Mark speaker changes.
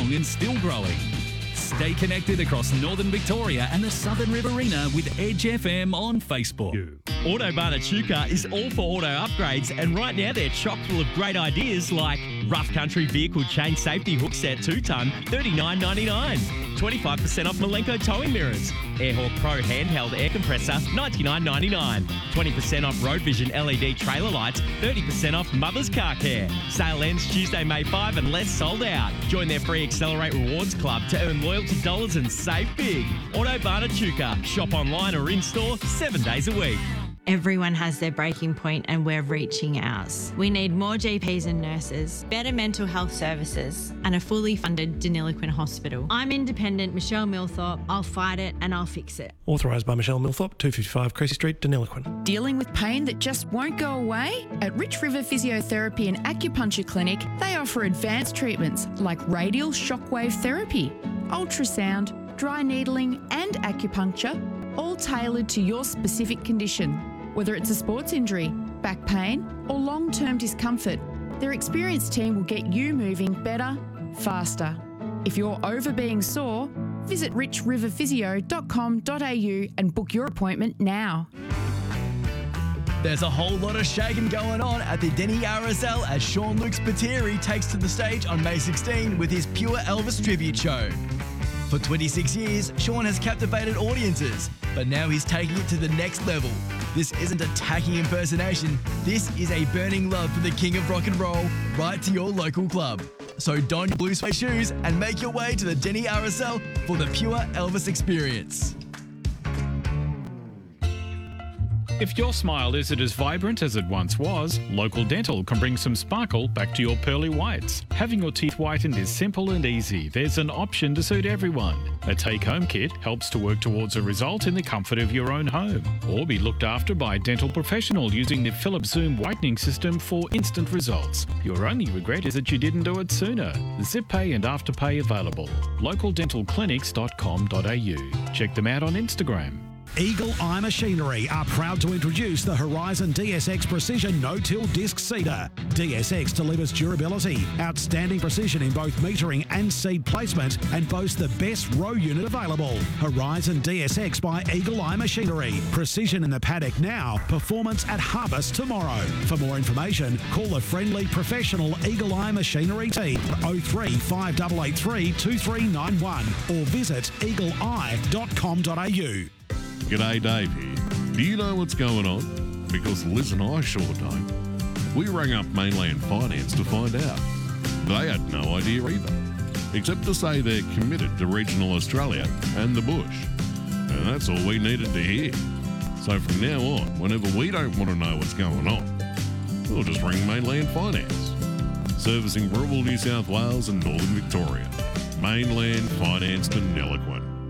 Speaker 1: strong and still growing. Stay connected across Northern Victoria and the Southern Riverina with Edge FM on Facebook.
Speaker 2: Autobarn Echuca is all for auto upgrades, and right now they're chock full of great ideas like Rough Country Vehicle Chain Safety Hook Set 2-ton, $39.99. 25% off Malenko towing mirrors. Airhawk Pro handheld air compressor, $99.99. 20% off Road Vision LED trailer lights, 30% off Mother's Car Care. Sale ends Tuesday, May 5 and less sold out. Join their free Accelerate Rewards Club to earn loyalty dollars and save big. Autobarn Echuca. Shop online or in-store 7 days a week.
Speaker 3: Everyone has their breaking point and we're reaching ours. We need more GPs and nurses, better mental health services and a fully funded Deniliquin hospital. I'm independent Michelle Milthorpe. I'll fight it and I'll fix it.
Speaker 4: Authorised by Michelle Milthorpe, 255 Creasy Street, Deniliquin.
Speaker 5: Dealing with pain that just won't go away? At Rich River Physiotherapy and Acupuncture Clinic, they offer advanced treatments like radial shockwave therapy, ultrasound, dry needling and acupuncture, all tailored to your specific condition. Whether it's a sports injury, back pain, or long-term discomfort, their experienced team will get you moving better, faster. If you're over being sore, visit richriverphysio.com.au and book your appointment now.
Speaker 6: There's a whole lot of shagging going on at the Denny RSL as Sean Luke Spiteri takes to the stage on May 16 with his Pure Elvis tribute show. For 26 years, Sean has captivated audiences, but now he's taking it to the next level. This isn't a tacky impersonation. This is a burning love for the king of rock and roll right to your local club. So don your blue suede shoes and make your way to the Denny RSL for the Pure Elvis experience.
Speaker 7: If your smile isn't as vibrant as it once was, Local Dental can bring some sparkle back to your pearly whites. Having your teeth whitened is simple and easy. There's an option to suit everyone. A take-home kit helps to work towards a result in the comfort of your own home, or be looked after by a dental professional using the Philips Zoom whitening system for instant results. Your only regret is that you didn't do it sooner. Zip Pay and Afterpay available. localdentalclinics.com.au. Check them out on Instagram.
Speaker 8: Eagle Eye Machinery are proud to introduce the Horizon DSX Precision No-Till Disc Seeder. DSX delivers durability, outstanding precision in both metering and seed placement, and boasts the best row unit available. Horizon DSX by Eagle Eye Machinery. Precision in the paddock now, performance at harvest tomorrow. For more information, call the friendly professional Eagle Eye Machinery team 03 5883 2391 or visit eagleeye.com.au.
Speaker 9: G'day, Dave here. Do you know what's going on? Because Liz and I sure don't. We rang up Mainland Finance to find out. They had no idea either, except to say they're committed to regional Australia and the bush. And that's all we needed to hear. So from now on, whenever we don't want to know what's going on, we'll just ring Mainland Finance. Servicing rural New South Wales and Northern Victoria. Mainland Finance Deniliquin.